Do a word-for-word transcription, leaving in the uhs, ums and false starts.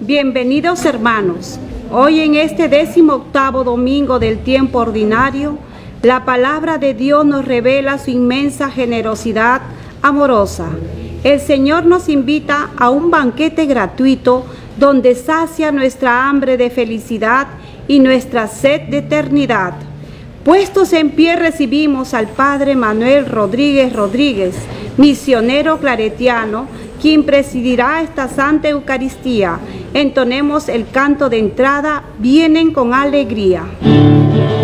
Bienvenidos hermanos, hoy en este décimo octavo domingo del tiempo ordinario, la palabra de Dios nos revela su inmensa generosidad amorosa. El Señor nos invita a un banquete gratuito donde sacia nuestra hambre de felicidad y nuestra sed de eternidad. Puestos en pie recibimos al Padre Manuel Rodríguez Rodríguez, misionero claretiano, quien presidirá esta Santa Eucaristía. Entonemos el canto de entrada, vienen con alegría.